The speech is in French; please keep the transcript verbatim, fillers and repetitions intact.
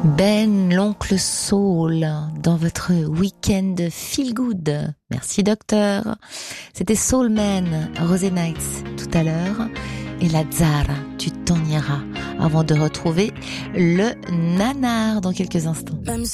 Ben, l'oncle Soul, dans votre week-end feel good. Merci docteur. C'était Soul Man, Rosé Nights tout à l'heure. Et la Zara, tu t'en iras. Avant de retrouver le nanar dans quelques instants. Même si